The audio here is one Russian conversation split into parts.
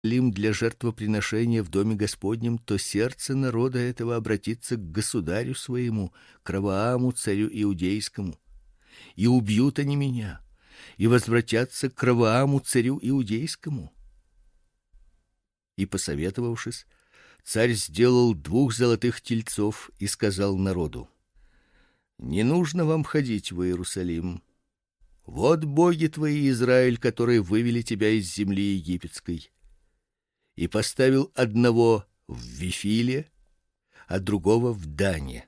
Иерусалим для жертвоприношения в доме Господнем, то сердце народа этого обратится к государю своему, к Равааму, царю иудейскому, и убьют они меня, и возвратятся к Равааму, царю иудейскому. И, посоветовавшись, царь сделал 2 золотых тельцов и сказал народу: не нужно вам ходить в Иерусалим. Вот боги твои, Израиль, которые вывели тебя из земли египетской. И поставил одного в Вифиле, а другого в Дане.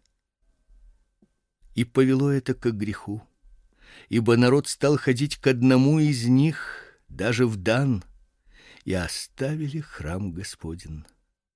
И повело это к греху, ибо народ стал ходить к одному из них, даже в Дан, и оставили храм Господень.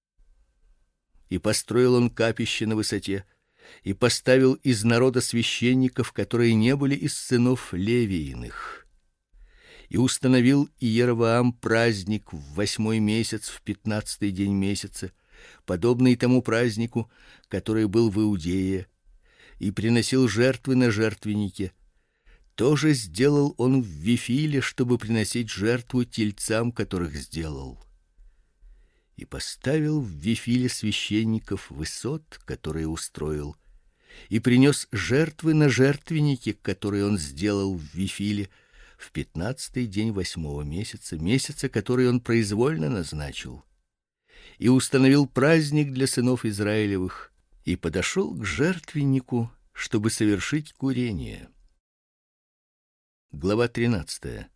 И построил он капище на высоте, и поставил из народа священников, которые не были из сынов Левииных. И установил Иеровоам праздник в 8-й месяц, в 15-й день месяца, подобный тому празднику, который был в Иудее, и приносил жертвы на жертвеннике. Тоже сделал он в Вифиле, чтобы приносить жертву тельцам, которых сделал. И поставил в Вифиле священников высот, которые устроил, и принес жертвы на жертвеннике, которые он сделал в Вифиле, в 15-й день 8-го месяца, месяца, который он произвольно назначил. И установил праздник для сынов Израилевых, и подошел к жертвеннику, чтобы совершить курение. Глава 13.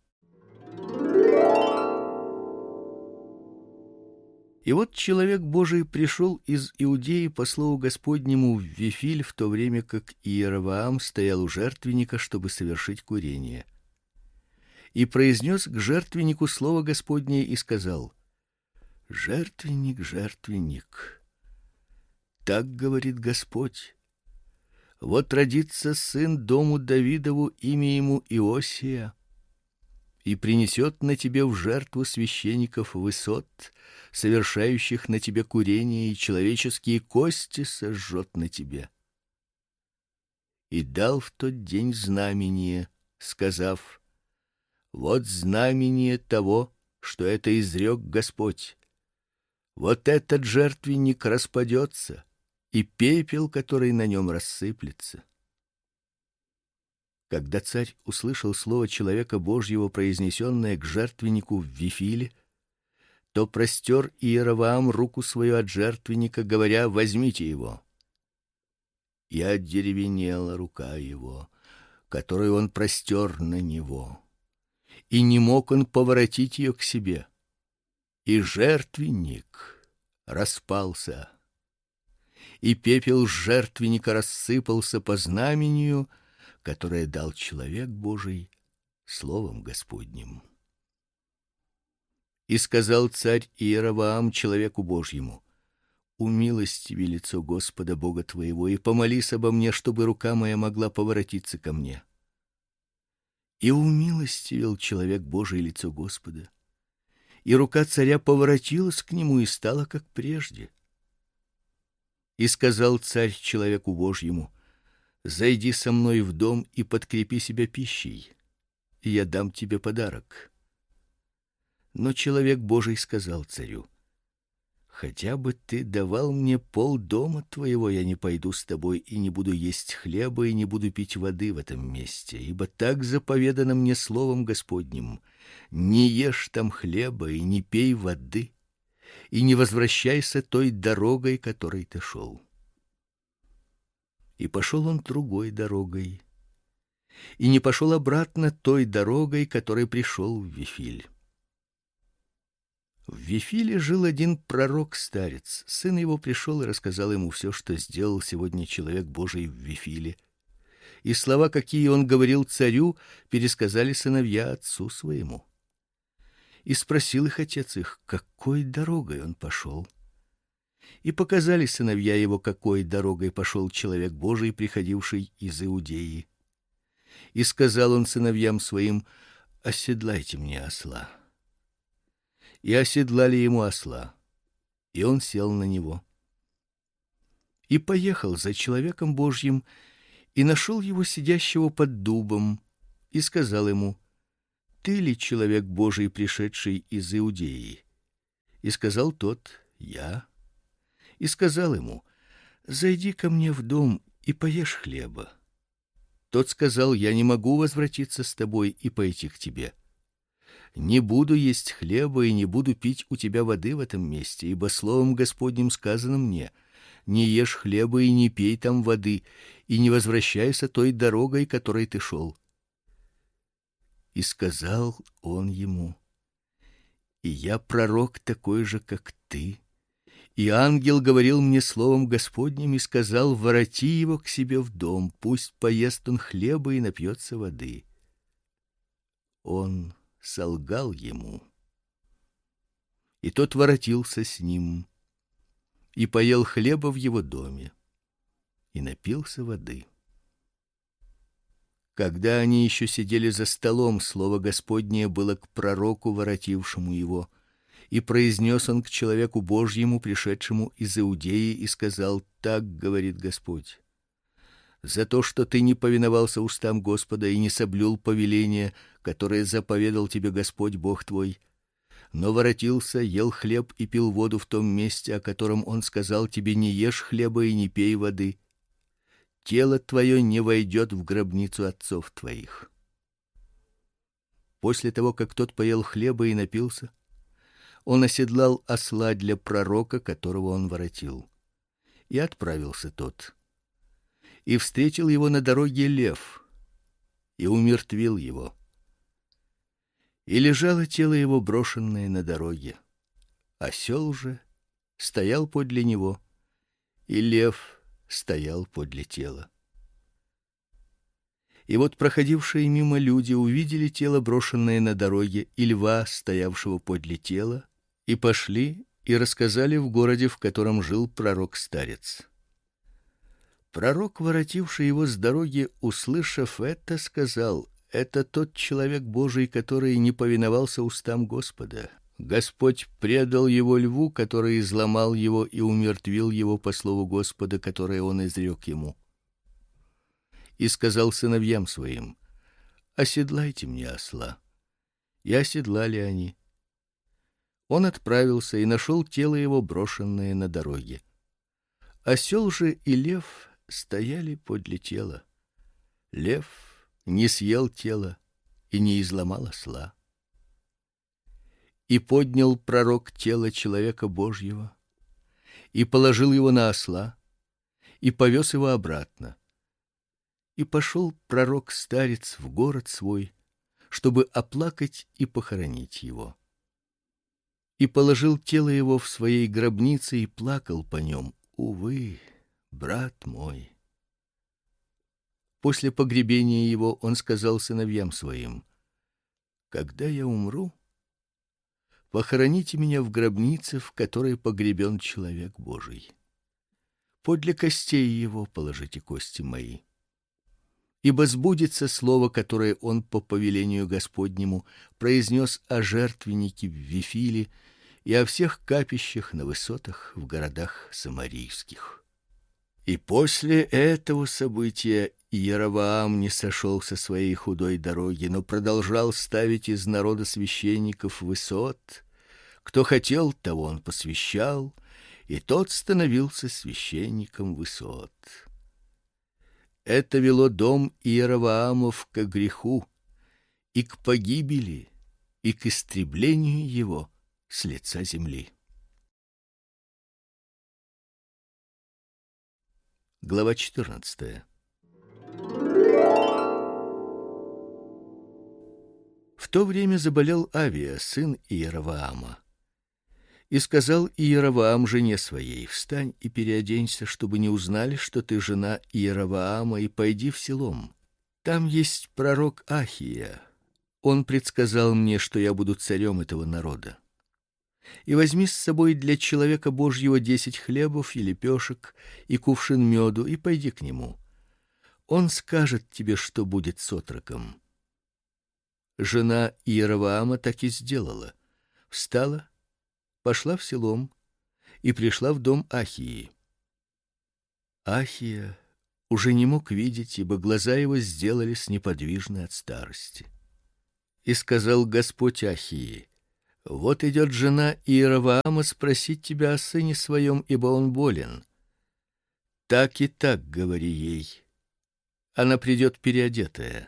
И вот человек Божий пришел из Иудеи по слову Господнему в Вифиль, в то время как Иеровоам стоял у жертвенника, чтобы совершить курение. И произнес к жертвеннику слово Господне и сказал: жертвенник, жертвенник, так говорит Господь: вот родится сын дому Давидову, имя ему Иосия, и принесет на тебе в жертву священников высот, совершающих на тебе курение, и человеческие кости сожжет на тебе. И дал в тот день знамение, сказав: вот знамение того, что это изрек Господь. Вот этот жертвенник распадется, и пепел, который на нем рассыплется. Когда царь услышал слово человека Божьего, произнесенное к жертвеннику в Вифиле, то простер Иеровоам руку свою от жертвенника, говоря: возьмите его. И одеревенела рука его, которую он простер на него, и не мог он поворотить ее к себе. И жертвенник распался, и пепел жертвенника рассыпался по знамению, которое дал человек Божий словом Господним. И сказал царь Иеровоам человеку Божьему: умилостиви лицо Господа Бога твоего и помолись обо мне, чтобы рука моя могла поворотиться ко мне. И умилостивил человек Божий лицо Господа, и рука царя поворотилась к нему и стала как прежде. И сказал царь человеку Божьему: зайди со мной в дом и подкрепи себя пищей, и я дам тебе подарок. Но человек Божий сказал царю: хотя бы ты давал мне полдома твоего, я не пойду с тобой и не буду есть хлеба и не буду пить воды в этом месте, ибо так заповедано мне словом Господним: не ешь там хлеба и не пей воды, и не возвращайся той дорогой, которой ты шел. И пошел он другой дорогой, и не пошел обратно той дорогой, которой пришел в Вифиль. В Вифиле жил один пророк-старец. Сын его пришел и рассказал ему все, что сделал сегодня человек Божий в Вифиле. И слова, какие он говорил царю, пересказали сыновья отцу своему. И спросил их отец их, какой дорогой он пошел. И показали сыновья его, какой дорогой пошел человек Божий, приходивший из Иудеи. И сказал он сыновьям своим: оседлайте мне осла. И оседлали ему осла, и он сел на него. И поехал за человеком Божьим, и нашел его сидящего под дубом, и сказал ему: ты ли человек Божий, пришедший из Иудеи? И сказал тот: Я. И сказал ему: Зайди ко мне в дом и поешь хлеба. Тот сказал: Я не могу возвратиться с тобой и пойти к тебе. Не буду есть хлеба и не буду пить у тебя воды в этом месте, ибо словом Господним сказано мне: не ешь хлеба и не пей там воды, и не возвращайся той дорогой, которой ты шел. И сказал он ему: И я пророк такой же, как ты. И ангел говорил мне словом Господним и сказал: вороти его к себе в дом, пусть поест он хлеба и напьется воды. Он солгал ему. И тот воротился с ним и поел хлеба в его доме и напился воды. Когда они еще сидели за столом, слово Господнее было к пророку, воротившему его, и произнес он к человеку Божьему, пришедшему из Иудеи, и сказал: так говорит Господь: за то, что ты не повиновался устам Господа и не соблюл повеления, которое заповедал тебе Господь Бог твой, но воротился, ел хлеб и пил воду в том месте, о котором он сказал тебе: не ешь хлеба и не пей воды, тело твое не войдет в гробницу отцов твоих. После того, как тот поел хлеба и напился, он оседлал осла для пророка, которого он воротил. И отправился тот. И встретил его на дороге лев, и умертвил его. И лежало тело его, брошенное на дороге. Осел же стоял подле него, и лев стоял подле тела. И вот проходившие мимо люди увидели тело, брошенное на дороге, и льва, стоявшего подле тела, и пошли и рассказали в городе, в котором жил пророк-старец. Пророк, воротивший его с дороги, услышав это, сказал: это тот человек Божий, который не повиновался устам Господа. Господь предал его льву, который изломал его и умертвил его по слову Господа, которое он изрек ему. И сказал сыновьям своим: оседлайте мне осла. И оседлали они. Он отправился и нашел тело его, брошенное на дороге. Осел же и лев стояли подле тела. Лев не съел тело и не изломал осла. И поднял пророк тело человека Божьего и положил его на осла и повез его обратно. И пошел пророк-старец в город свой, чтобы оплакать и похоронить его. И положил тело его в своей гробнице и плакал по нем: увы, брат мой. После погребения его он сказал сыновьям своим: когда я умру, похороните меня в гробнице, в которой погребен человек Божий. Подле костей его положите кости мои. Ибо сбудется слово, которое он по повелению Господнему произнес о жертвеннике в Вифиле и о всех капищах на высотах в городах самарийских. И после этого события Иеровоам не сошел со своей худой дороги, но продолжал ставить из народа священников высот. Кто хотел, того он посвящал, и тот становился священником высот. Это вело дом Иеровоамов к греху и к погибели, и к истреблению его с лица земли. Глава 14. В то время заболел Авия, сын Иеровоама. И сказал Иеровоам жене своей: встань и переоденься, чтобы не узнали, что ты жена Иеровоама, и пойди в Силом. Там есть пророк Ахия. Он предсказал мне, что я буду царем этого народа. И возьми с собой для человека Божьего 10 хлебов и лепешек и кувшин меду, и пойди к нему. Он скажет тебе, что будет с отроком. Жена Иеровоама так и сделала. Встала, пошла в Силом и пришла в дом Ахии. Ахия уже не мог видеть, ибо глаза его сделались неподвижны от старости. И сказал Господь Ахии: Вот идет жена Иеровоама спросить тебя о сыне своем, ибо он болен. Так и так говори ей. Она придет переодетая.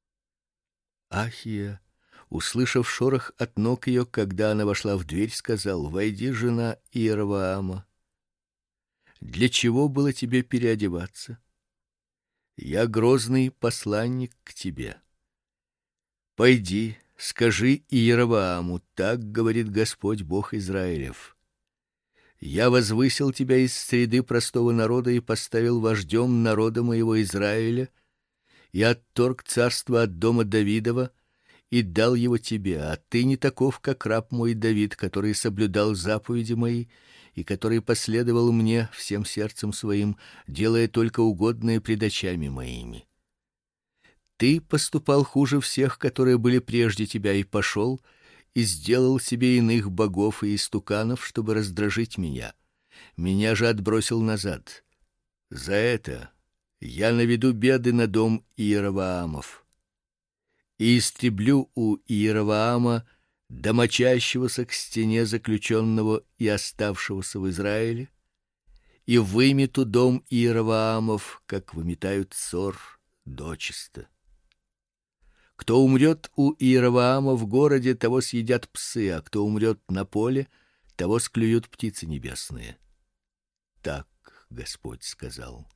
Ахия, услышав шорох от ног ее, когда она вошла в дверь, сказал: "Войди, жена Иеровоама. Для чего было тебе переодеваться? Я грозный посланник к тебе. Пойди, скажи Иеровоаму: так говорит Господь Бог Израилев: я возвысил тебя из среды простого народа и поставил вождем народа моего Израиля, и отторг царство от дома Давидова и дал его тебе, а ты не таков, как раб мой Давид, который соблюдал заповеди мои и который последовал мне всем сердцем своим, делая только угодное пред очами моими. Ты поступал хуже всех, которые были прежде тебя, и пошел и сделал себе иных богов и истуканов, чтобы раздражить меня. Меня же отбросил назад. За это я наведу беды на дом Иеровоамов и истреблю у Иеровоама домочащегося к стене заключенного и оставшегося в Израиле, и вымету дом Иеровоамов, как выметают сор дочисто. Кто умрет у Иеровоама в городе, того съедят псы, а кто умрет на поле, того склюют птицы небесные. Так Господь сказал.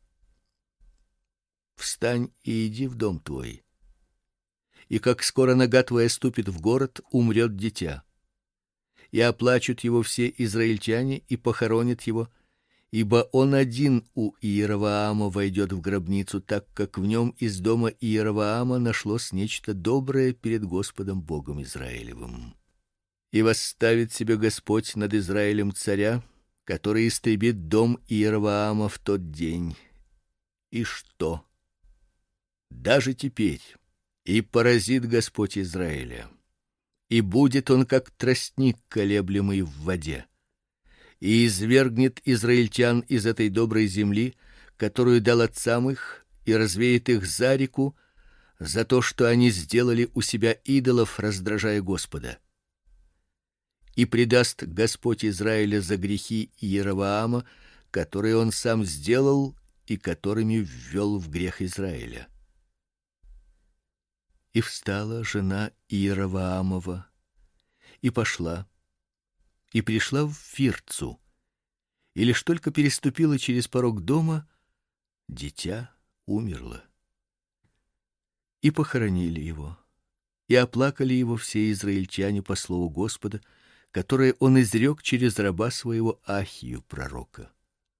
Встань и иди в дом твой. И как скоро нога твоя ступит в город, умрет дитя. И оплачут его все израильтяне и похоронят его, ибо он один у Иеровоама войдет в гробницу, так как в нем из дома Иеровоама нашлось нечто доброе перед Господом Богом Израилевым. И восставит себе Господь над Израилем царя, который истребит дом Иеровоама в тот день. И что? Даже теперь и поразит Господь Израиля, и будет он как тростник, колеблемый в воде, и извергнет израильтян из этой доброй земли, которую дал отцам их, и развеет их за реку за то, что они сделали у себя идолов, раздражая Господа. И предаст Господь Израиля за грехи Иеровоама, которые он сам сделал и которыми ввел в грех Израиля. И встала жена Иеровоамова и пошла, и пришла в Фирцу, и лишь только переступила через порог дома, дитя умерло. И похоронили его, и оплакали его все израильтяне по слову Господа, которое он изрек через раба своего Ахию пророка.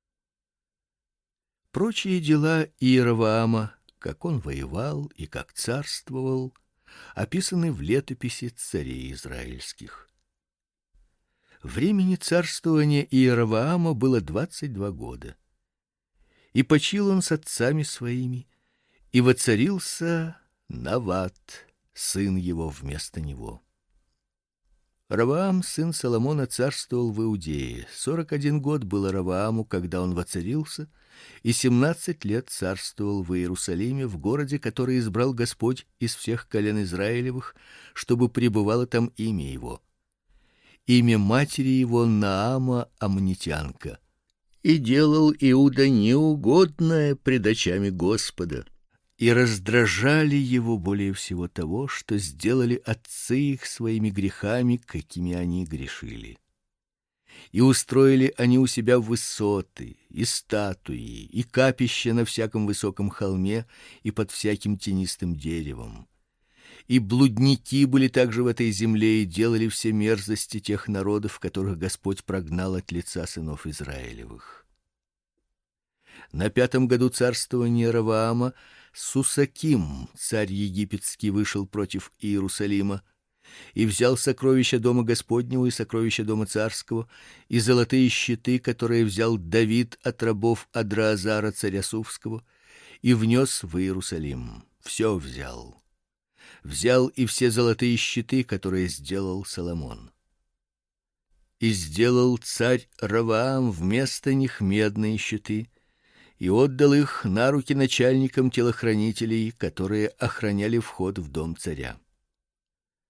Прочие дела Иеровоама, как он воевал и как царствовал, описаны в летописи царей израильских. Времени царствования Иеровоама было 22 года. И почил он с отцами своими, и воцарился Нават, сын его, вместо него. Ровоам, сын Соломона, царствовал в Иудее. 41 год было Ровоаму, когда он воцарился, и 17 лет царствовал в Иерусалиме, в городе, который избрал Господь из всех колен Израилевых, чтобы пребывало там имя его. Имя матери его Наама аммонитянка. И делал Иуда неугодное пред очами Господа. И раздражали его более всего того, что сделали отцы их своими грехами, какими они грешили. И устроили они у себя высоты, и статуи, и капища на всяком высоком холме и под всяким тенистым деревом. И блудники были также в этой земле и делали все мерзости тех народов, которых Господь прогнал от лица сынов Израилевых. На 5-м году царствования Ровоама Сусаким, царь египетский, вышел против Иерусалима и взял сокровища дома Господнего и сокровища дома царского и золотые щиты, которые взял Давид от рабов Адраазара царя Суфского, и внес в Иерусалим. Все взял. Взял и все золотые щиты, которые сделал Соломон. И сделал царь Ровоам вместо них медные щиты, и отдал их на руки начальникам телохранителей, которые охраняли вход в дом царя.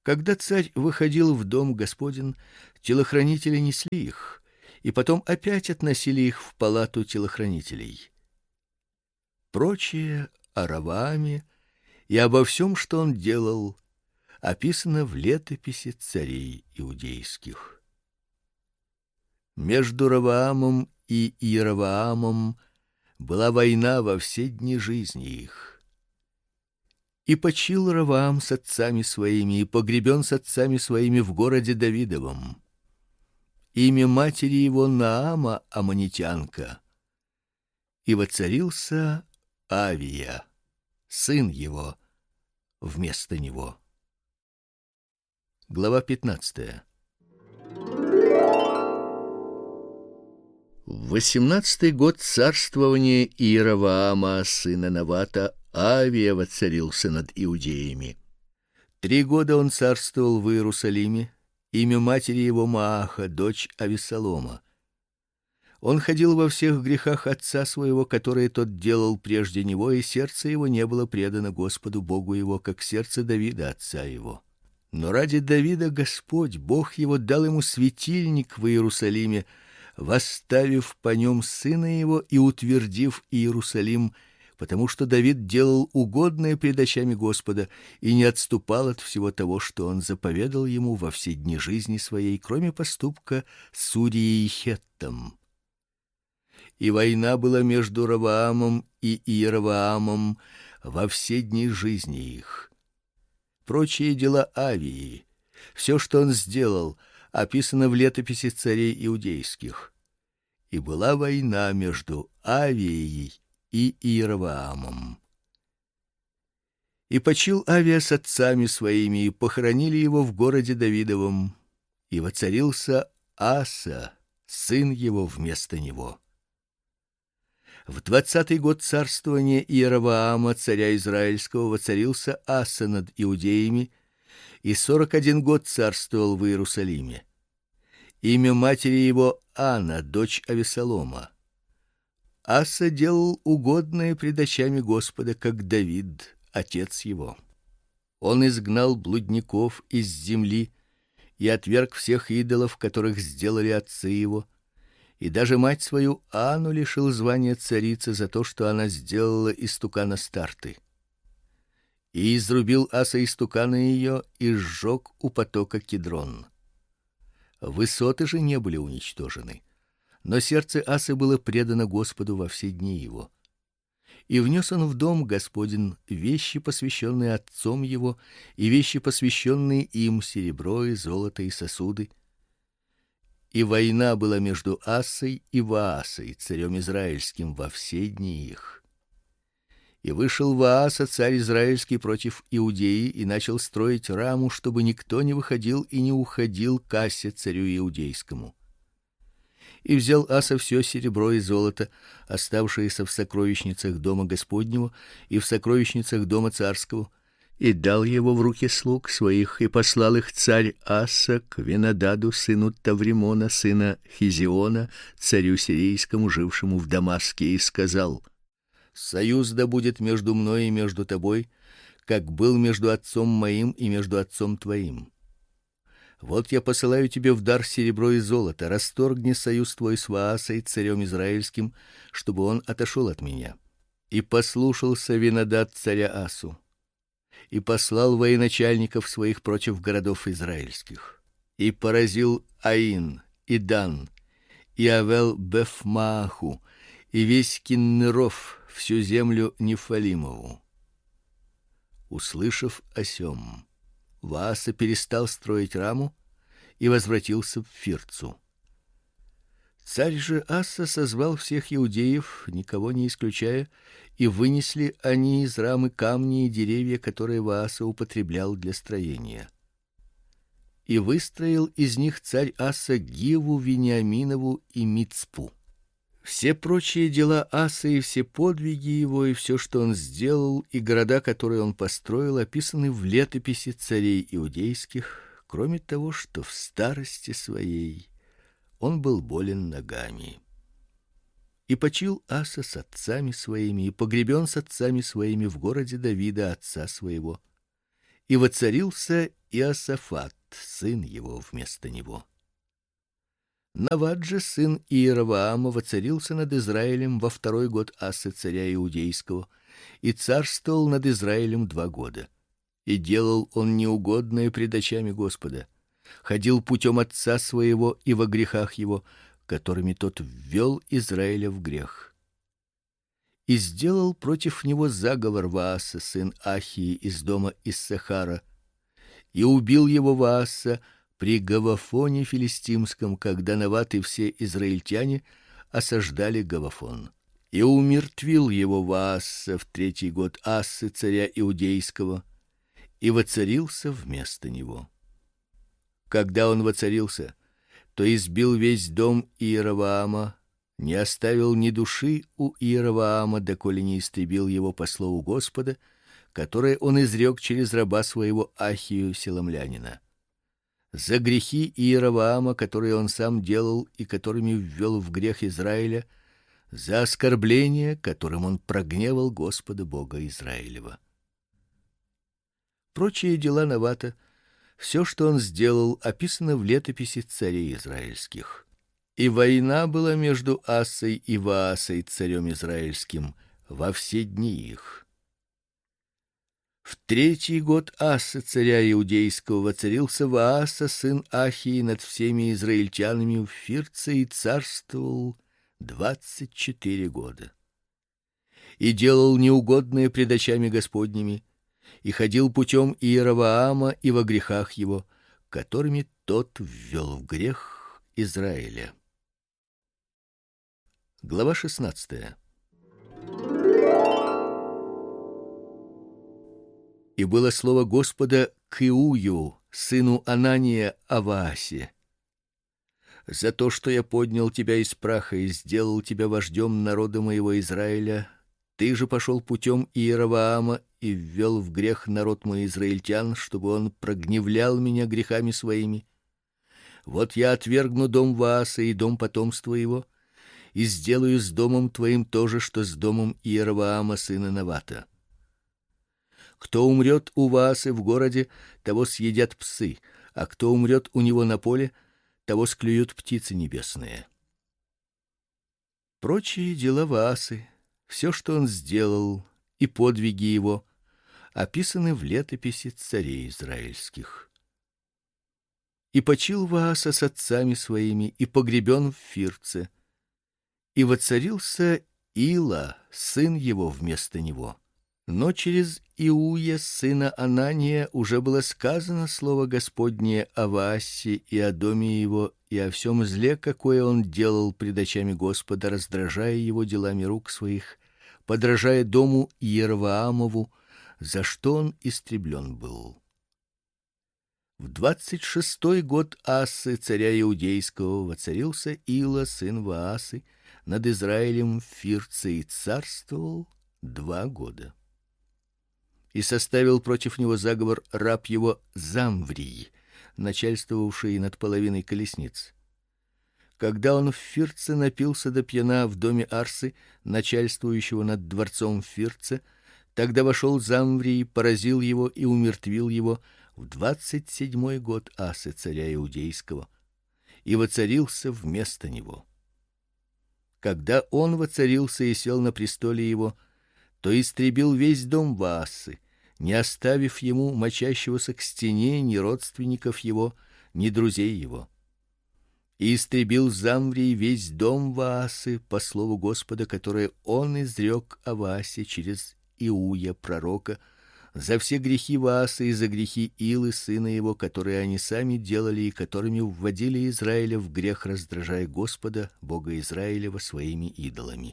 Когда царь выходил в дом Господень, телохранители несли их, и потом опять относили их в палату телохранителей. Прочее о Ровоаме и обо всем, что он делал, описано в летописи царей иудейских. Между Ровоамом и Иеровоамом была война во все дни жизни их. И почил Ровоам с отцами своими, и погребен с отцами своими в городе Давидовом. Имя матери его Наама аммонитянка. И воцарился Авия, сын его, вместо него. Глава 15. В 18-й год царствования Иеровоама, сына Навата, Авия воцарился над иудеями. 3 года он царствовал в Иерусалиме. Имя матери его Мааха, дочь Авессалома. Он ходил во всех грехах отца своего, которые тот делал прежде него, и сердце его не было предано Господу Богу его, как сердце Давида отца его. Но ради Давида Господь Бог его дал ему светильник в Иерусалиме, восставив по нем сына его и утвердив Иерусалим, потому что Давид делал угодное пред очами Господа и не отступал от всего того, что он заповедал ему во все дни жизни своей, кроме поступка с Урией Хеттом. И война была между Ровоамом и Иеровоамом во все дни жизни их. Прочие дела Авии, все, что он сделал, описано в летописи царей иудейских. И была война между Авией и Иеровоамом. И почил Авия с отцами своими, и похоронили его в городе Давидовом, и воцарился Аса, сын его, вместо него. В 20-й год царствования Иеровоама, царя израильского, воцарился Аса над иудеями, и 41 год царствовал в Иерусалиме. Имя матери его Анна, дочь Авессалома. Аса делал угодное пред очами Господа, как Давид, отец его. Он изгнал блудников из земли и отверг всех идолов, которых сделали отцы его, и даже мать свою Анну лишил звания царицы за то, что она сделала истукана Старты. И изрубил Аса истукана ее и сжег у потока Кидрон. Высоты же не были уничтожены, но сердце Асы было предано Господу во все дни его. И внес он в дом Господень вещи, посвященные отцом его, и вещи, посвященные им, серебро и золото и сосуды. И война была между Асой и Ваасой, царем израильским, во все дни их. И вышел Вааса, царь израильский, против Иудеи и начал строить Раму, чтобы никто не выходил и не уходил к Асе, царю иудейскому. И взял Аса все серебро и золото, оставшееся в сокровищницах дома Господнего и в сокровищницах дома царского, и дал его в руки слуг своих, и послал их царь Аса к Венададу, сыну Тавримона, сына Хизиона, царю сирийскому, жившему в Дамаске, и сказал: «Союз да будет между мной и между тобой, как был между отцом моим и между отцом твоим. Вот я посылаю тебе в дар серебро и золото, расторгни союз твой с Ваасой, царем израильским, чтобы он отошел от меня». И послушался Венадад царя Асу, и послал военачальников своих против городов израильских, и поразил Аин, и Дан, и Авел-Бефмааху, и весь Киннеров, всю землю Нефалимову. Услышав о сем, Вааса перестал строить Раму и возвратился в Фирцу. Царь же Аса созвал всех иудеев, никого не исключая, и вынесли они из Рамы камни и деревья, которые Вааса употреблял для строения. И выстроил из них царь Аса Гиву Вениаминову и Мицпу. Все прочие дела Аса и все подвиги его и все, что он сделал, и города, которые он построил, описаны в летописи царей иудейских, кроме того, что в старости своей он был болен ногами. И почил Аса с отцами своими, и погребен с отцами своими в городе Давида отца своего. и воцарился Иосафат, сын его, вместо него. Нават же, сын Иеровоама, воцарился над Израилем во 2-й год Асы царя иудейского, и царствовал над Израилем 2 года. И делал он неугодное пред очами Господа, ходил путем отца своего и во грехах его, которыми тот ввел Израиля в грех. И сделал против него заговор Вааса, сын Ахии, из дома Иссахара, и убил его Вааса при Гавафоне филистимском, когда Нават и все израильтяне осаждали Гавафон. И умертвил его Вааса в 3-й год Асы царя иудейского, и воцарился вместо него. Когда он воцарился, то избил весь дом Иеровоама, не оставил ни души у Иеровоама, доколе не истребил его по слову Господа, которое он изрек через раба своего Ахию селомлянина. За грехи Иеровоама, которые он сам делал и которыми ввел в грех Израиля, за оскорбление, которым он прогневал Господа Бога Израилева. Прочие дела Навата, все, что он сделал, описано в летописи царей израильских. И война была между Асой и Ваасой, царем израильским, во все дни их. В 3-й год Асы царя иудейского воцарился Вааса, сын Ахии, над всеми израильтянами в Фирце и царствовал 24 года. И делал неугодное пред очами Господними, и ходил путем Иеровоама и во грехах его, которыми тот ввел в грех Израиля. Глава 16. И было слово Господа к Иую, сыну Анания, о Ваасе: за то, что я поднял тебя из праха и сделал тебя вождем народа моего Израиля, ты же пошел путем Иеровоама и ввел в грех народ мой израильтян, чтобы он прогневлял меня грехами своими. Вот я отвергну дом Вааса и дом потомства его, и сделаю с домом твоим то же, что с домом Иеровоама сына Навата. Кто умрет у Ваасы в городе, того съедят псы, а кто умрет у него на поле, того склюют птицы небесные. Прочие дела Ваасы, все, что он сделал, и подвиги его описаны в летописи царей израильских. И почил Вааса с отцами своими, и погребен в Фирце, и воцарился Ила, сын его, вместо него. Но через Иуя, сына Анания, уже было сказано слово Господне о Ваасе и о доме его, и о всем зле, какое он делал пред очами Господа, раздражая его делами рук своих, подражая дому Иеровоамову, за что он истреблен был. В 26-й год Асы царя иудейского воцарился Ила, сын Ваасы, над Израилем в Фирце и царствовал 2 года. И составил против него заговор раб его Замврий, начальствовавший над половиной колесниц. Когда он в Фирце напился до пьяна в доме Арсы, начальствующего над дворцом в Фирце, тогда вошел Замврий, поразил его и умертвил его в 27-й год Асы царя иудейского, и воцарился вместо него. Когда он воцарился и сел на престоле его, то истребил весь дом Ваасы, не оставив ему мочащегося к стене ни родственников его, ни друзей его. И истребил Замврий весь дом Ваасы по слову Господа, которое он изрек о Ваасе через Иуя пророка, за все грехи Ваасы и за грехи Илы сына его, которые они сами делали и которыми вводили Израиля в грех, раздражая Господа, Бога Израилева, своими идолами.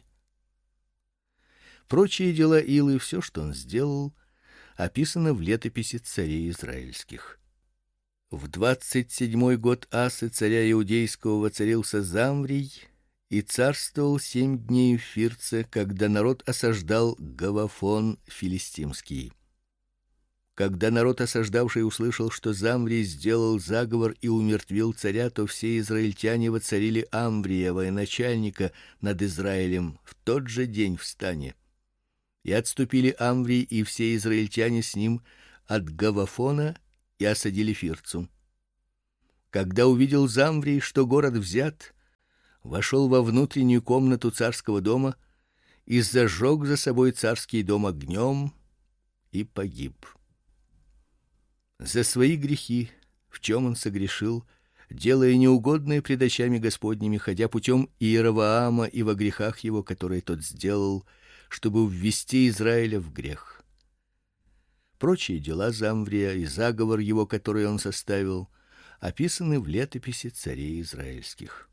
Прочие дела Илы, все, что он сделал, описано в летописи царей израильских. В 27-й год Асы царя иудейского воцарился Замврий и царствовал 7 дней в Фирце, когда народ осаждал Гавафон филистимский. Когда народ осаждавший услышал, что Замврий сделал заговор и умертвил царя, то все израильтяне воцарили Амврия, военачальника над Израилем, в тот же день в стане. И отступили Амврий и все израильтяне с ним от Гавафона и осадили Фирцу. Когда увидел Замврий, что город взят, вошел во внутреннюю комнату царского дома и зажег за собой царский дом огнем и погиб. За свои грехи, в чем он согрешил, делая неугодное пред очами Господними, ходя путем Иеровоама и во грехах его, которые тот сделал, чтобы ввести Израиля в грех. Прочие дела Замврия и заговор его, который он составил, описаны в летописи царей израильских.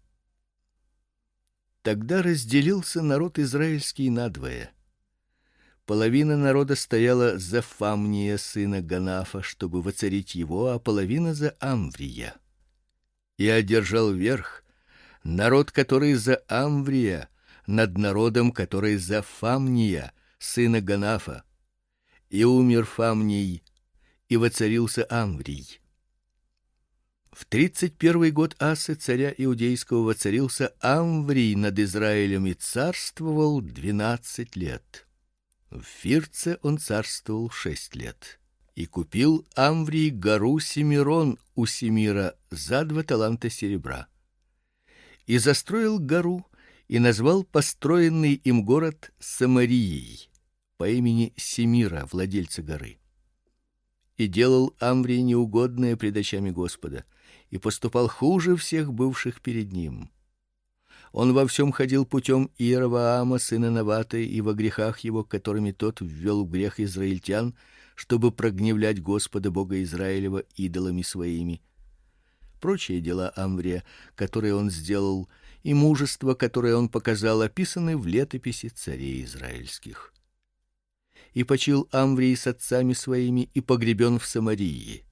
Тогда разделился народ израильский надвое. Половина народа стояла за Фамния сына Ганафа, чтобы воцарить его, а половина за Амврия. И одержал верх народ, который за Амврия, над народом, который за Фамния сына Ганафа. И умер Фамний, и воцарился Амврий. В 31 год Асы, царя иудейского, воцарился Амврий над Израилем и царствовал 12 лет. В Фирце он царствовал 6 лет. И купил Амврий гору Семирон у Семира за 2 таланта серебра. И застроил гору и назвал построенный им город Самарией по имени Семира, владельца горы. И делал Амврий неугодное пред очами Господа, и поступал хуже всех бывших перед ним. Он во всем ходил путем Иеровоама сына Навата и во грехах его, которыми тот ввел в грех израильтян, чтобы прогневлять Господа Бога Израилева идолами своими. Прочие дела Амврия, которые он сделал, и мужество, которое он показал, описаны в летописи царей израильских. И почил Амврий с отцами своими и погребен в Самарии.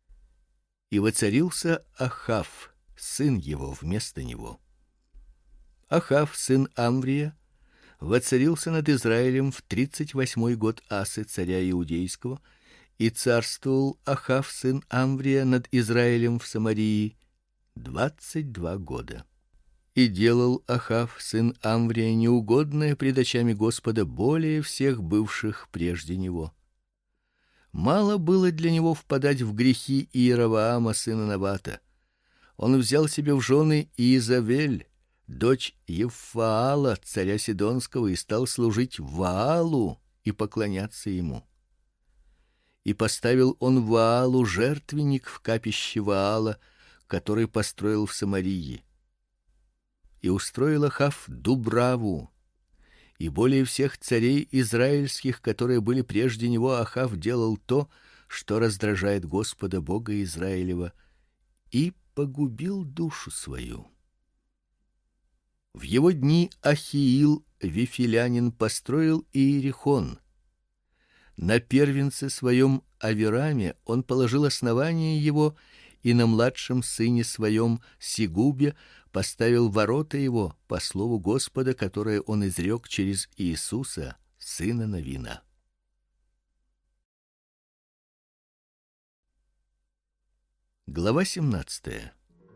И воцарился Ахав, сын его, вместо него. Ахав, сын Амврия, воцарился над Израилем в 38 год Асы, царя иудейского, и царствовал Ахав, сын Амврия, над Израилем в Самарии 22 года. И делал Ахав, сын Амврия, неугодное пред очами Господа более всех бывших прежде него. Мало было для него впадать в грехи Иеровоама сына Навата. Он взял себе в жены Иезавель, дочь Евфаала, царя Сидонского, и стал служить Ваалу и поклоняться ему. И поставил он Ваалу жертвенник в капище Ваала, который построил в Самарии. И устроил Ахав дубраву. И более всех царей израильских, которые были прежде него, Ахав делал то, что раздражает Господа Бога Израилева, и погубил душу свою. В его дни Ахиил вифилянин построил Иерихон. На первенце своем Авираме он положил основание его, и на младшем сыне своем Сигубе поставил ворота его по слову Господа, которое он изрек через Иисуса, сына Навина. Глава 17.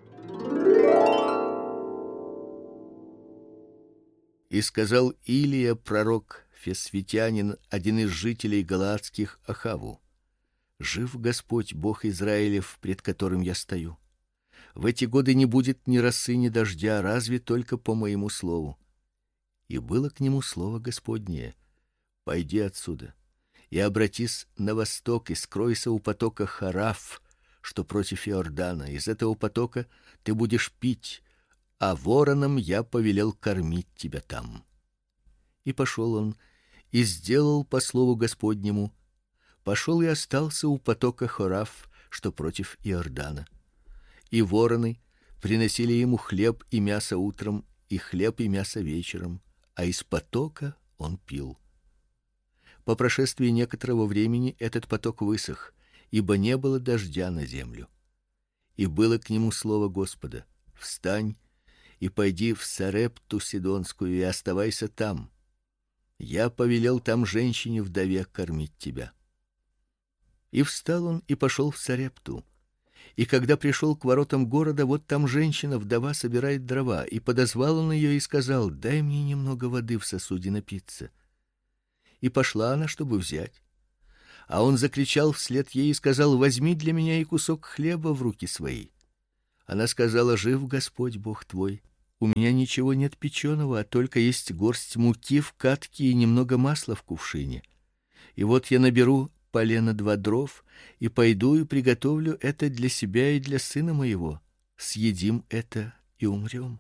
И сказал Илия пророк Фесвитянин, один из жителей галаадских, Ахаву: жив Господь Бог Израилев, пред которым я стою. В эти годы не будет ни росы, ни дождя, разве только по моему слову. И было к нему слово Господнее: пойди отсюда и обратись на восток и скройся у потока Хараф, что против Иордана. Из этого потока ты будешь пить, а воронам я повелел кормить тебя там. И пошел он и сделал по слову Господнему. Пошел и остался у потока Хараф, что против Иордана. И вороны приносили ему хлеб и мясо утром, и хлеб и мясо вечером, а из потока он пил. По прошествии некоторого времени этот поток высох, ибо не было дождя на землю. И было к нему слово Господа: встань и пойди в Сарепту Сидонскую и оставайся там. Я повелел там женщине-вдове кормить тебя. И встал он и пошел в Сарепту. И когда пришел к воротам города, вот там женщина-вдова собирает дрова, и подозвал он ее и сказал: дай мне немного воды в сосуде напиться. И пошла она, чтобы взять. А он закричал вслед ей и сказал: возьми для меня и кусок хлеба в руки свои. Она сказала: жив Господь Бог твой, у меня ничего нет печеного, а только есть горсть муки в катке и немного масла в кувшине. И вот я наберу полено 2 дров и пойду и приготовлю это для себя и для сына моего. Съедим это и умрем.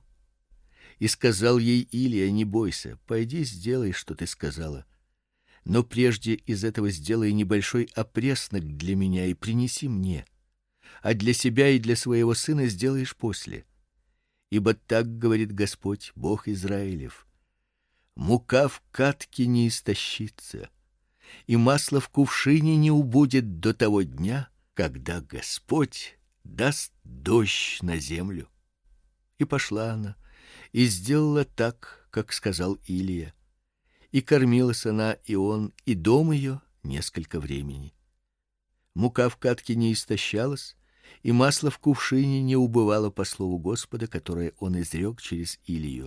И сказал ей Илия: не бойся, пойди сделай, что ты сказала. Но прежде из этого сделай небольшой опреснок для меня и принеси мне, а для себя и для своего сына сделаешь после. Ибо так говорит Господь, Бог Израилев: мука в катке не истощится, и масло в кувшине не убудет до того дня, когда Господь даст дождь на землю. И пошла она и сделала так, как сказал Илия. И кормилась она, и он, и дом ее несколько времени. Мука в катке не истощалась, и масло в кувшине не убывало по слову Господа, которое он изрек через Илию.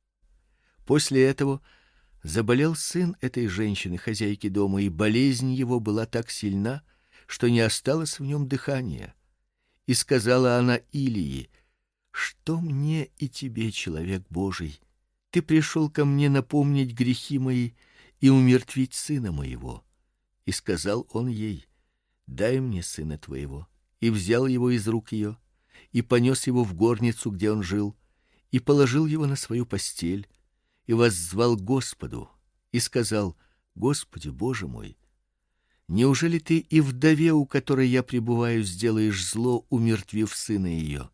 После этого заболел сын этой женщины, хозяйки дома, и болезнь его была так сильна, что не осталось в нем дыхания. И сказала она Илии: что мне и тебе, человек Божий? Ты пришел ко мне напомнить грехи мои и умертвить сына моего. И сказал он ей: дай мне сына твоего. И взял его из рук ее и понес его в горницу, где он жил, и положил его на свою постель, и воззвал Господу и сказал: Господи, Боже мой, неужели ты и вдове, у которой я пребываю, сделаешь зло, умертвив сына ее?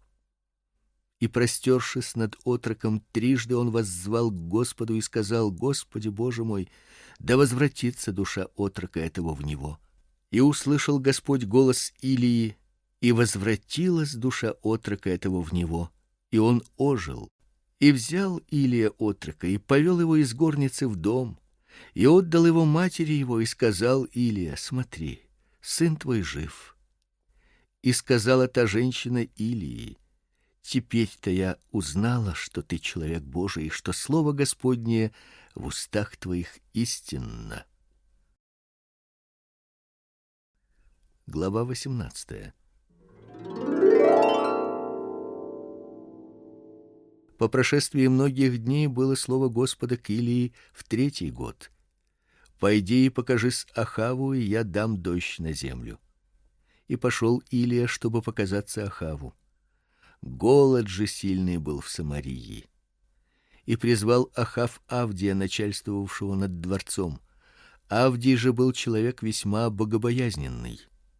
И простершись над отроком, трижды он воззвал к Господу и сказал: Господи, Боже мой, да возвратится душа отрока этого в него. И услышал Господь голос Илии, и возвратилась душа отрока этого в него, и он ожил. И взял Илия отрока и повел его из горницы в дом, и отдал его матери его, и сказал Илия: смотри, сын твой жив. И сказала та женщина Илии: теперь-то я узнала, что ты человек Божий, и что слово Господне в устах твоих истинно. Глава 18. По прошествии многих дней было слово Господа к Илии в 3-й год: пойди и покажись Ахаву, и я дам дождь на землю. И пошел Илия, чтобы показаться Ахаву. Голод же сильный был в Самарии. И призвал Ахав Авдия, начальствовавшего над дворцом. Авдий же был человек весьма богобоязненный.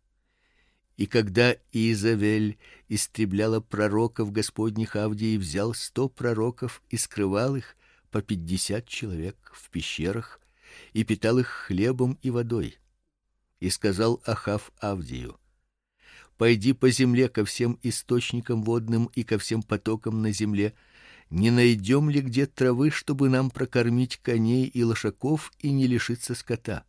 И когда Иезавель истребляла пророков Господних, Авдий взял 100 пророков и скрывал их, по 50 человек, в пещерах, и питал их хлебом и водой. И сказал Ахав Авдию: пойди по земле ко всем источникам водным и ко всем потокам на земле, не найдем ли где травы, чтобы нам прокормить коней и лошаков и не лишиться скота.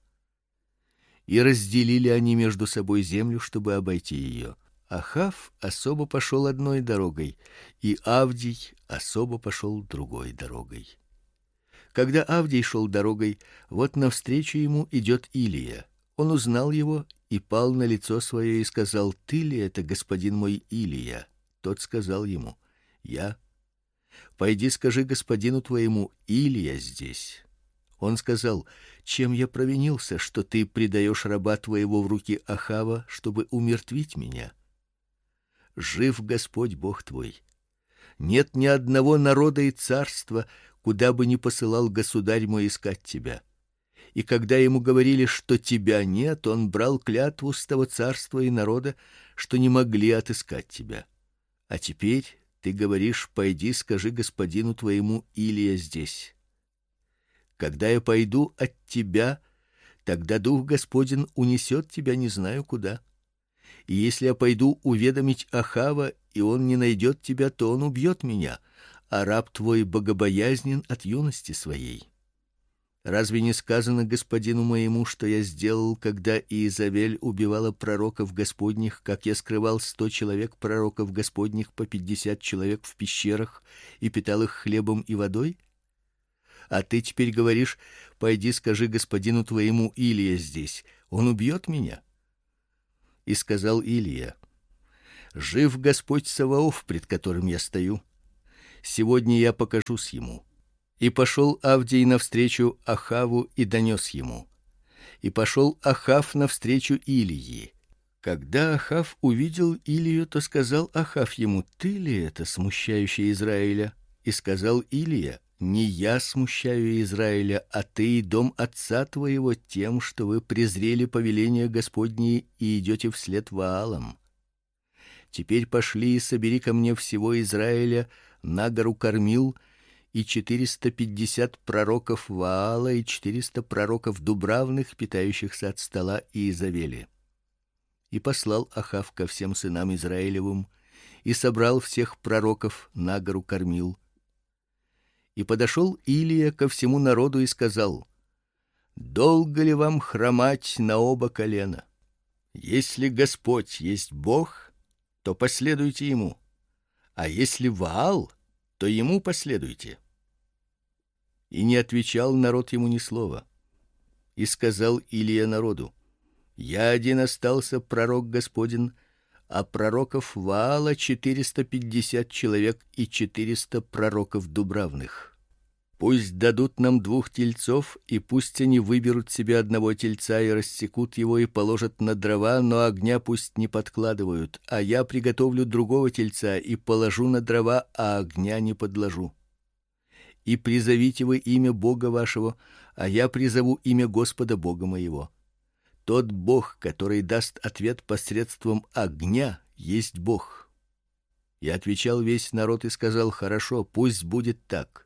И разделили они между собой землю, чтобы обойти ее. Ахав особо пошел одной дорогой, и Авдий особо пошел другой дорогой. Когда Авдий шел дорогой, вот навстречу ему идет Илия. Он узнал его и пал на лицо свое и сказал: ты ли это, господин мой Илия? Тот сказал ему: я. Пойди, скажи господину твоему: Илия здесь. Он сказал: чем я провинился, что ты предаешь раба твоего в руки Ахава, чтобы умертвить меня? Жив Господь Бог твой. Нет ни одного народа и царства, куда бы ни посылал государь мой искать тебя. И когда ему говорили, что тебя нет, он брал клятву с того царства и народа, что не могли отыскать тебя. А теперь ты говоришь: пойди, скажи господину твоему: Илия здесь. Когда я пойду от тебя, тогда дух Господень унесет тебя не знаю куда. И если я пойду уведомить Ахава, и он не найдет тебя, то он убьет меня, а раб твой богобоязнен от юности своей. Разве не сказано господину моему, что я сделал, когда Иезавель убивала пророков Господних, как я скрывал 100 человек пророков Господних, по 50 человек в пещерах, и питал их хлебом и водой? А ты теперь говоришь: пойди, скажи господину твоему: Илия здесь. Он убьет меня. И сказал Илия: жив Господь Саваоф, пред которым я стою, сегодня я покажусь ему. И пошел Авдий навстречу Ахаву и донес ему. И пошел Ахав навстречу Илии. Когда Ахав увидел Илию, то сказал Ахав ему: ты ли это, смущающий Израиля? И сказал Илия: не я смущаю Израиля, а ты и дом отца твоего тем, что вы презрели повеление Господне и идете вслед Ваалам. Теперь пошли и собери ко мне всего Израиля на гору Кармил, и 450 пророков Ваала и 400 пророков дубравных, питающихся от стола Иезавели. И послал Ахав ко всем сынам Израилевым и собрал всех пророков на гору Кармил. И подошел Илия ко всему народу и сказал: долго ли вам хромать на оба колена? Если Господь есть Бог, то последуйте ему, а если Ваал, то ему последуйте. И не отвечал народ ему ни слова. И сказал Илия народу: я один остался пророк Господин, а пророков Ваала 450 человек и 400 пророков дубравных. Пусть дадут нам 2 тельцов, и пусть они выберут себе одного тельца и рассекут его и положат на дрова, но огня пусть не подкладывают, а я приготовлю другого тельца и положу на дрова, а огня не подложу. И призовите вы имя Бога вашего, а я призову имя Господа Бога моего. Тот Бог, который даст ответ посредством огня, есть Бог. И отвечал весь народ и сказал: хорошо, пусть будет так.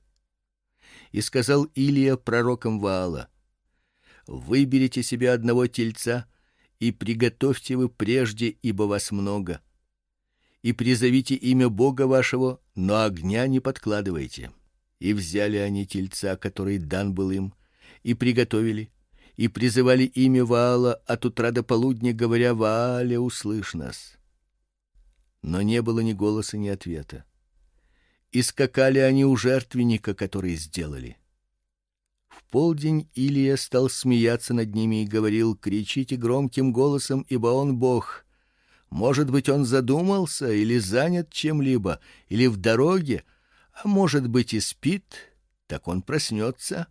И сказал Илия пророкам Ваала: выберите себе одного тельца и приготовьте вы прежде, ибо вас много. И призовите имя Бога вашего, но огня не подкладывайте. И взяли они тельца, который дан был им, и приготовили, и призывали имя Ваала от утра до полудня, говоря: Ваале, услышь нас. Но не было ни голоса, ни ответа. И скакали они у жертвенника, который сделали. В полдень Илия стал смеяться над ними и говорил: кричите громким голосом, ибо он Бог. Может быть, он задумался или занят чем-либо, или в дороге, а может быть и спит, так он проснется.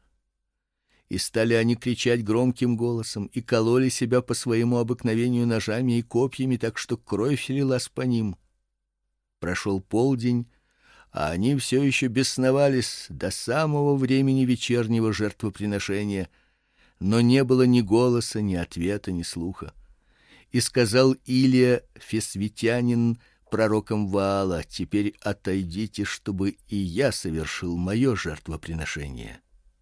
И стали они кричать громким голосом и кололи себя по своему обыкновению ножами и копьями, так что кровь лилась по ним. Прошел полдень, а они все еще бесновались до самого времени вечернего жертвоприношения, но не было ни голоса, ни ответа, ни слуха. И сказал Илия фесвитянин пророкам Ваала: теперь отойдите, чтобы и я совершил мое жертвоприношение.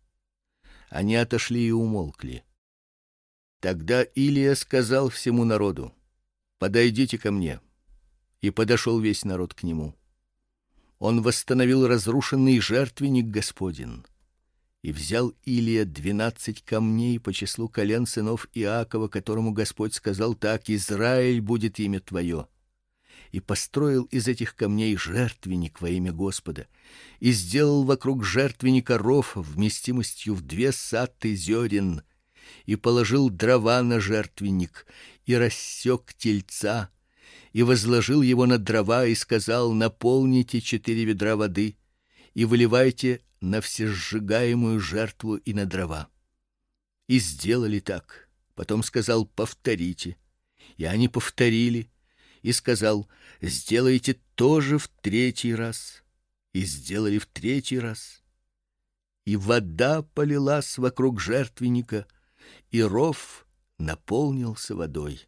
Они отошли и умолкли. Тогда Илия сказал всему народу: подойдите ко мне. И подошел весь народ к нему. Он восстановил разрушенный жертвенник Господин. И взял Илия 12 камней по числу колен сынов Иакова, которому Господь сказал так: Израиль будет имя твое. И построил из этих камней жертвенник во имя Господа, и сделал вокруг жертвенника ров вместимостью в 2 сатты зерен, и положил дрова на жертвенник, и рассек тельца, и возложил его на дрова, и сказал: наполните 4 ведра воды и выливайте на всесжигаемую жертву и на дрова. И сделали так. Потом сказал: повторите. И они повторили. И сказал: сделайте тоже в 3-й раз. И сделали в 3-й раз. И вода полилась вокруг жертвенника, и ров наполнился водой.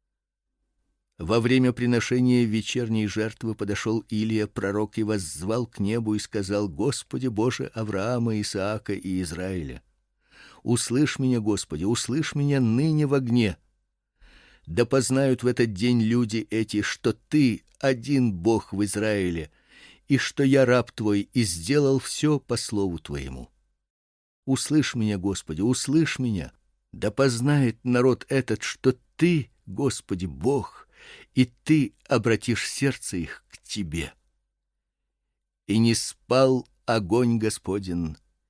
Во время приношения вечерней жертвы подошел Илия пророк и воззвал к небу и сказал: Господи Боже Авраама, Исаака и Израиля, услышь меня, Господи, услышь меня ныне в огне. Да познают в этот день люди эти, что ты один Бог в Израиле, и что я раб твой и сделал все по слову твоему. Услышь меня, Господи, услышь меня. Да познает народ этот, что ты, Господи, Бог, и ты обратишь сердце их к тебе. И не спал огонь Господень,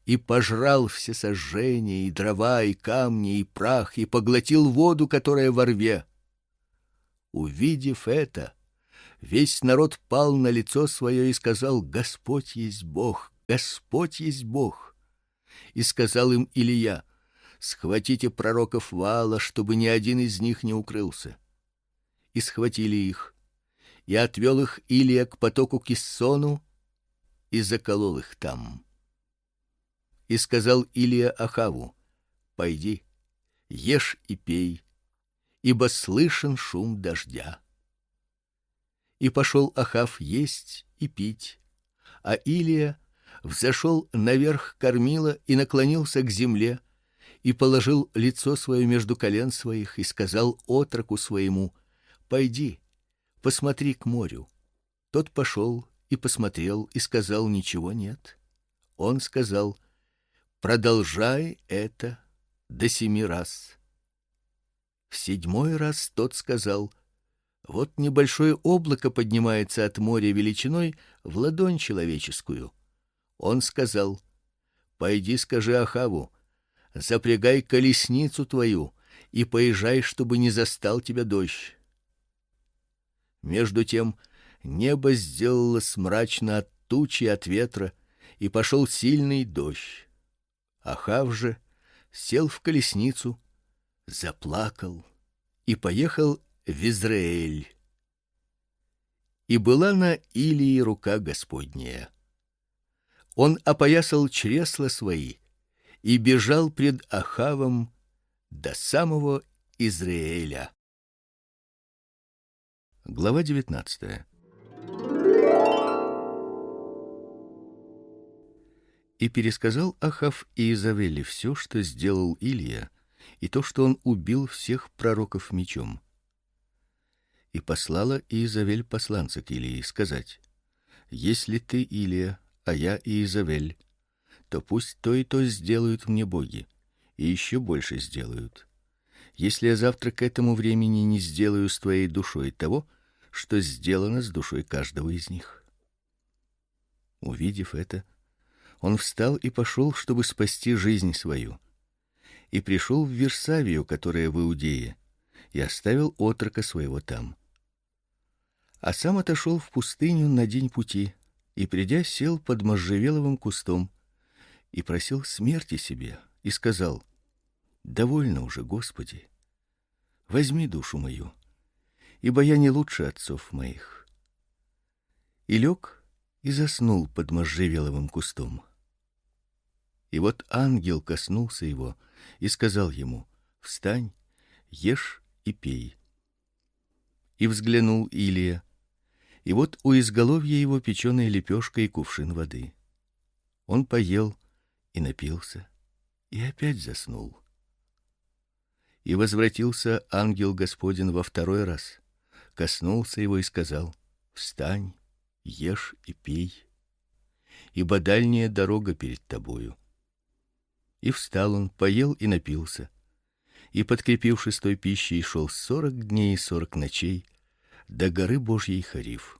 и пожрал все сожжения, и дрова, и камни, и прах, и поглотил воду, которая во рве. Увидев это, весь народ пал на лицо свое и сказал: Господь есть Бог, Господь есть Бог. И сказал им Илия: схватите пророков Ваала, чтобы ни один из них не укрылся. И схватили их, и отвел их Илия к потоку Киссону и заколол их там. И сказал Илия Ахаву: пойди, ешь и пей, ибо слышен шум дождя. И пошел Ахав есть и пить, а Илия взошел наверх кормила и наклонился к земле и положил лицо свое между колен своих и сказал отроку своему: пойди, посмотри к морю. Тот пошел и посмотрел и сказал: ничего нет. Он сказал: продолжай это до 7 раз. В 7-й раз тот сказал: вот небольшое облако поднимается от моря величиной в ладонь человеческую. Он сказал: пойди, скажи Ахаву: запрягай колесницу твою и поезжай, чтобы не застал тебя дождь. Между тем небо сделалось мрачно от тучи и от ветра, и пошел сильный дождь. Ахав же сел в колесницу, заплакал и поехал в Израиль. И была на Илии рука Господняя. Он опоясал чресла свои и бежал пред Ахавом до самого Израиля. Глава 19. И пересказал Ахав Иезавели все, что сделал Илия, и то, что он убил всех пророков мечом. И послала Иезавель посланца к Илии сказать: если ты Илия, а я Иезавель, то пусть то и то сделают мне боги, и еще больше сделают, если я завтра к этому времени не сделаю с твоей душой того, что сделано с душой каждого из них. Увидев это, он встал и пошел, чтобы спасти жизнь свою, и пришел в Вирсавию, которая в Иудее, и оставил отрока своего там. А сам отошел в пустыню на день пути, и, придя, сел под можжевеловым кустом и просил смерти себе, и сказал: довольно уже, Господи, возьми душу мою, ибо я не лучше отцов моих. И лег и заснул под можжевеловым кустом. И вот ангел коснулся его и сказал ему: встань, ешь и пей. И взглянул Илия, и вот у изголовья его печеная лепешка и кувшин воды. Он поел и напился, и опять заснул. И возвратился ангел Господень во 2-й раз, коснулся его и сказал: встань, ешь и пей, ибо дальняя дорога перед тобою. И встал он, поел и напился, и, подкрепившись той пищей, шел 40 дней и 40 ночей до горы Божьей Хариф.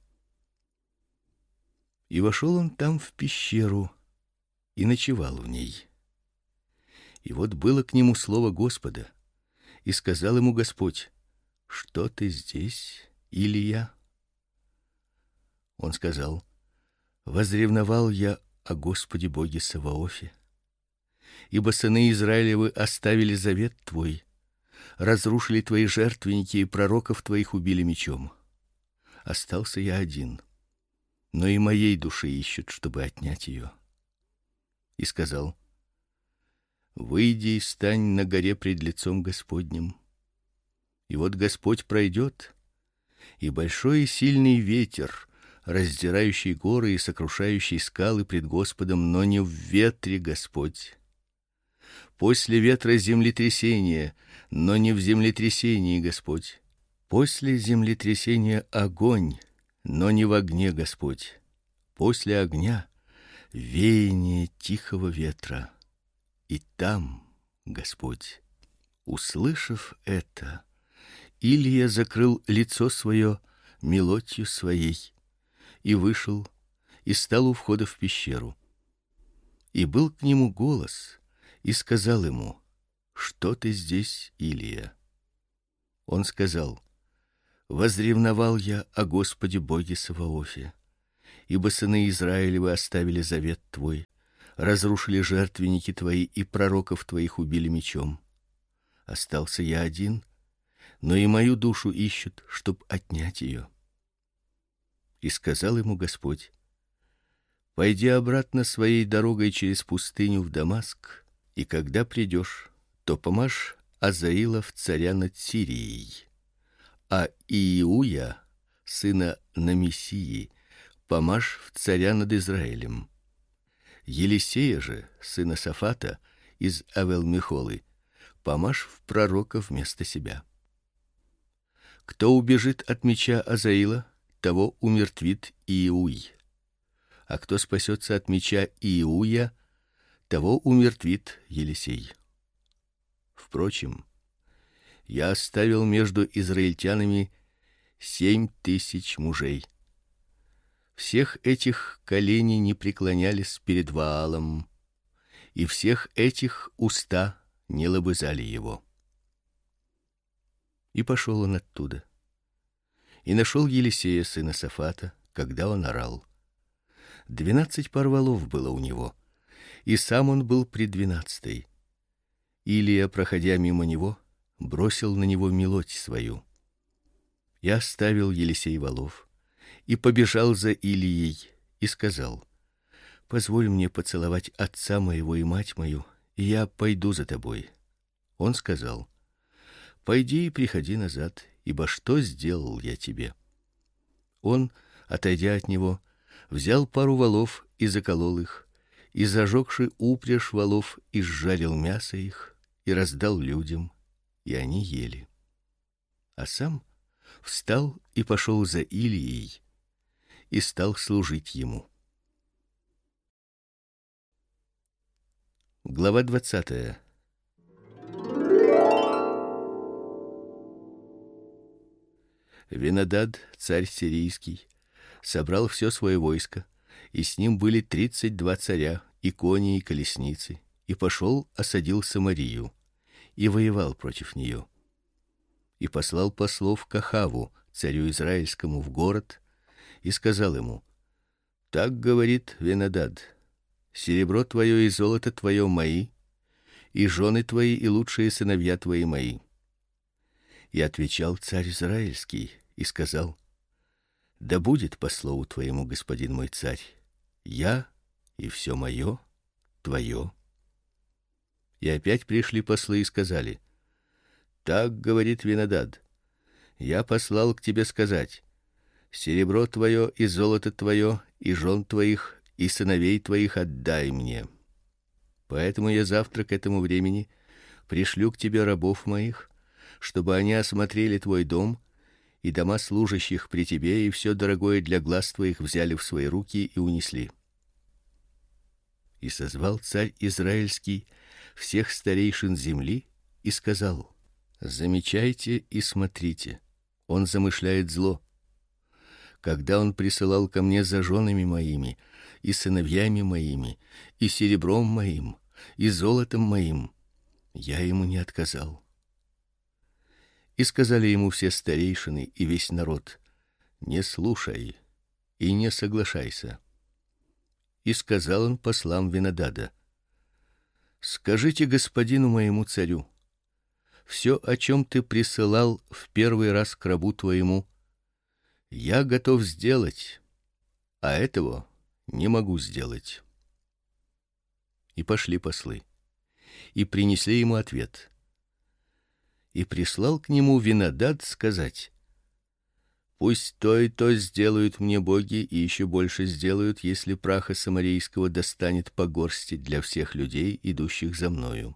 И вошел он там в пещеру и ночевал в ней. И вот было к нему слово Господа, и сказал ему Господь: что ты здесь, Илия? Он сказал: возревновал я о Господе Боге Саваофе, ибо сыны Израилевы оставили завет твой, разрушили твои жертвенники и пророков твоих убили мечом. Остался я один, но и моей души ищут, чтобы отнять ее. И сказал: выйди и стань на горе пред лицом Господним. И вот Господь пройдет, и большой и сильный ветер, раздирающий горы и сокрушающий скалы пред Господом, но не в ветре Господь. После ветра землетрясение, но не в землетрясении Господь. После землетрясения огонь, но не в огне Господь. После огня веяние тихого ветра, и там Господь. Услышав это, Илия закрыл лицо свое мелотью своей и вышел и стал у входа в пещеру. И был к нему голос, и сказал ему: что ты здесь, Илия? Он сказал: возревновал я о Господе Боге Саваофе, ибо сыны Израилевы оставили завет твой, разрушили жертвенники твои и пророков твоих убили мечом. Остался я один, но и мою душу ищут, чтоб отнять ее. И сказал ему Господь: пойди обратно своей дорогой через пустыню в Дамаск, и когда придешь, то помажь Азаила в царя над Сирией, а Иуя, сына Намисии, помажь в царя над Израилем. Елисея же, сына Сафата, из Авел-Мехолы, помажь в пророка вместо себя. Кто убежит от меча Азаила, того умертвит Иуй, а кто спасется от меча Иуя, того умертвит Елисей. Впрочем, я оставил между израильтянами 7000 мужей. Всех этих колени не преклонялись перед Ваалом, и всех этих уста не лобызали его. И пошел он оттуда, и нашел Елисея сына Сафата, когда он орал. 12 пар волов было у него, и сам он был при 12-й. Илия, проходя мимо него, бросил на него мелоть свою. И оставил Елисей волов и побежал за Илией и сказал: позволь мне поцеловать отца моего и мать мою, и я пойду за тобой. Он сказал: пойди и приходи назад, ибо что сделал я тебе? Он, отойдя от него, взял пару волов и заколол их, и зажегши упряжь волов, изжарил мясо их и раздал людям, и они ели. А сам встал и пошел за Илией и стал служить ему. Глава 20. Венадад, царь сирийский, собрал все свое войско, и с ним были 32 царя, и кони, и колесницы, и пошел осадил Самарию, и воевал против нее. И послал послов к Ахаву, царю израильскому, в город, и сказал ему: так говорит Венадад: серебро твое и золото твое мои, и жены твои и лучшие сыновья твои мои. И отвечал царь израильский и сказал: да будет по слову твоему, господин мой царь, я и все мое твое. И опять пришли послы и сказали: так говорит Венадад: я послал к тебе сказать: серебро твое и золото твое, и жен твоих, и сыновей твоих отдай мне. Поэтому я завтра к этому времени пришлю к тебе рабов моих, чтобы они осмотрели твой дом и дома служащих при тебе, и все дорогое для глаз твоих взяли в свои руки и унесли. И созвал царь израильский всех старейшин земли и сказал: замечайте и смотрите, он замышляет зло. Когда он присылал ко мне за женами моими, и сыновьями моими, и серебром моим, и золотом моим, я ему не отказал. И сказали ему все старейшины и весь народ: не слушай и не соглашайся. И сказал он послам Венадада: скажите господину моему царю: все, о чем ты присылал в первый раз к рабу твоему, я готов сделать, а этого не могу сделать. И пошли послы, и принесли ему ответ. И прислал к нему Венадад сказать: пусть то и то сделают мне боги, и еще больше сделают, если праха самарийского достанет по горсти для всех людей, идущих за мною.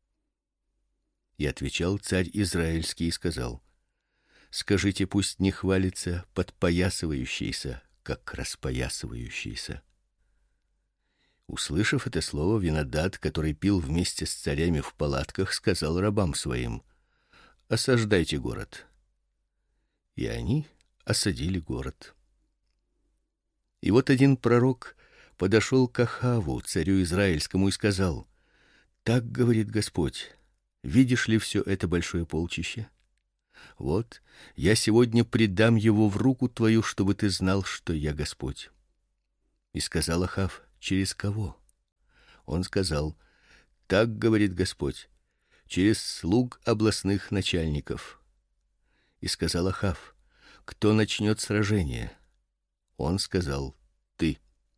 И отвечал царь израильский и сказал: скажите, пусть не хвалится подпоясывающийся, как распоясывающийся. Услышав это слово, Венадад, который пил вместе с царями в палатках, сказал рабам своим: осаждайте город. И они осадили город. И вот один пророк подошел к Ахаву, царю израильскому, и сказал: так говорит Господь: видишь ли все это большое полчище? Вот я сегодня предам его в руку твою, чтобы ты знал, что я Господь. И сказал Ахав: через кого? Он сказал: так говорит Господь: через слуг областных начальников. И сказал Ахав: кто начнет сражение? Он сказал: ты.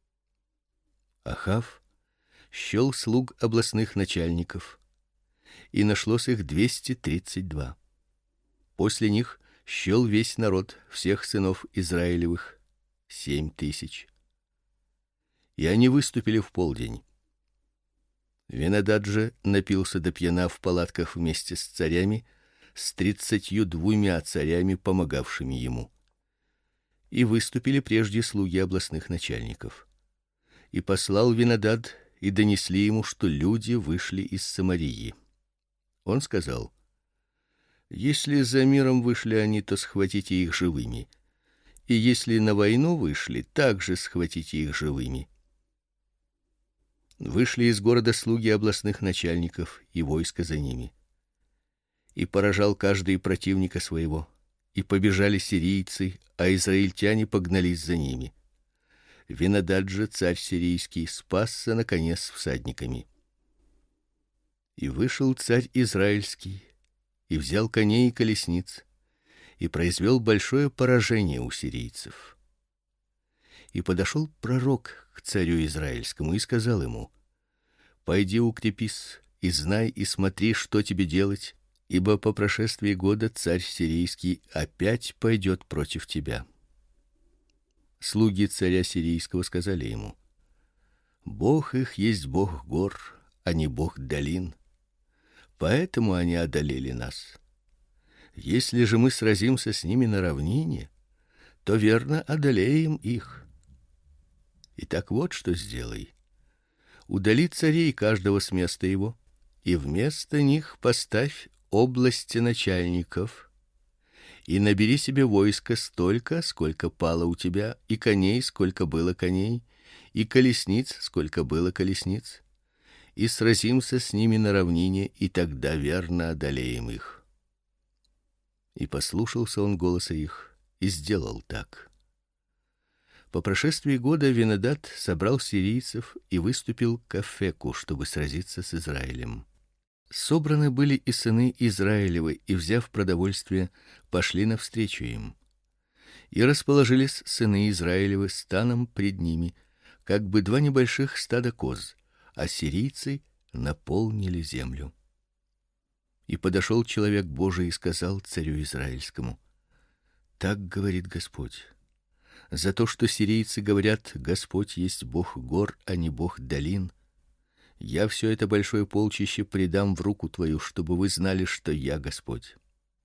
Ахав счел слуг областных начальников, и нашлось их 232. После них счел весь народ, всех сынов Израилевых, 7000. И они выступили в полдень. Винодад же напился до пьяна в палатках вместе с царями, с 32 царями, помогавшими ему. И выступили прежде слуги областных начальников. И послал Винодад, и донесли ему, что люди вышли из Самарии. Он сказал: если за миром вышли они, то схватите их живыми, и если на войну вышли, также схватите их живыми. Вышли из города слуги областных начальников и войско за ними. И поражал каждый противника своего, и побежали сирийцы, а израильтяне погнались за ними. Винодад же, царь сирийский, спасся на коне с всадниками. И вышел царь израильский, и взял коней и колесниц, и произвел большое поражение у сирийцев. И подошел пророк к царю израильскому и сказал ему: пойди укрепись, и знай и смотри, что тебе делать, ибо по прошествии года царь сирийский опять пойдет против тебя. Слуги царя сирийского сказали ему: Бог их есть Бог гор, а не Бог долин, поэтому они одолели нас. Если же мы сразимся с ними на равнине, то верно одолеем их. Итак, вот что сделай: удали царей каждого с места его, и вместо них поставь области начальников, и набери себе войско столько, сколько пало у тебя, и коней, сколько было коней, и колесниц, сколько было колесниц, и сразимся с ними на равнине, и тогда верно одолеем их. И послушался он голоса их, и сделал так. По прошествии года Винодад собрал сирийцев и выступил к Афеку, чтобы сразиться с Израилем. Собраны были и сыны Израилевы, и, взяв продовольствие, пошли навстречу им. И расположились сыны Израилевы станом пред ними, как бы два небольших стада коз, а сирийцы наполнили землю. И подошел человек Божий и сказал царю израильскому: так говорит Господь: за то, что сирийцы говорят: Господь есть Бог гор, а не Бог долин, я все это большое полчище предам в руку твою, чтобы вы знали, что я Господь.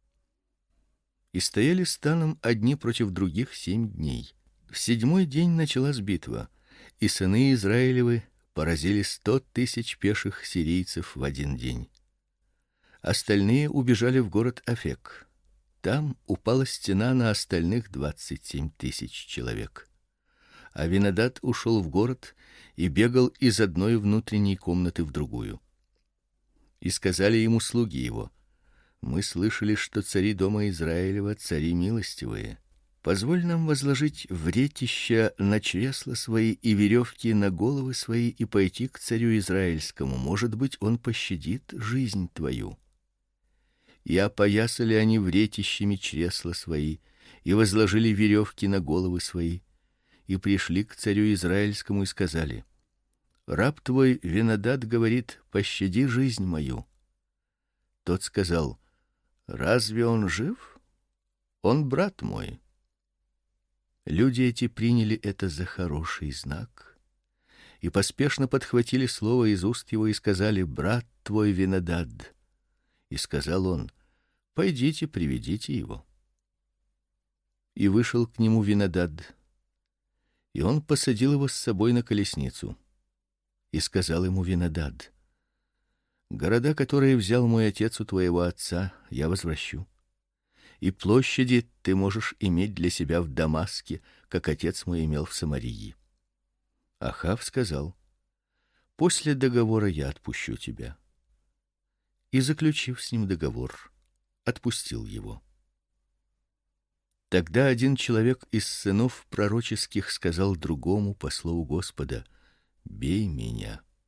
И стояли станом одни против других 7 дней. В 7-й день началась битва, и сыны Израилевы поразили 100 000 пеших сирийцев в один день. Остальные убежали в город Афек. Там упала стена на остальных 27 000 человек. А Винодад ушел в город и бегал из одной внутренней комнаты в другую. И сказали ему слуги его: мы слышали, что цари дома Израилева цари милостивые. Позволь нам возложить вретища на чресла свои и веревки на головы свои и пойти к царю израильскому. Может быть, он пощадит жизнь твою. И опоясали они вретищами чресла свои и возложили веревки на головы свои, и пришли к царю израильскому и сказали: раб твой Винодад говорит: пощади жизнь мою. Тот сказал: разве он жив? Он брат мой. Люди эти приняли это за хороший знак и поспешно подхватили слово из уст его и сказали: брат твой Винодад. И сказал он: пойдите, приведите его. И вышел к нему Винодад, и он посадил его с собой на колесницу. И сказал ему Винодад: города, которые взял мой отец у твоего отца, я возвращу. И площади ты можешь иметь для себя в Дамаске, как отец мой имел в Самарии. Ахав сказал: после договора я отпущу тебя. И, заключив с ним договор, отпустил его. Тогда один человек из сынов пророческих сказал другому по слову Господа: бей меня.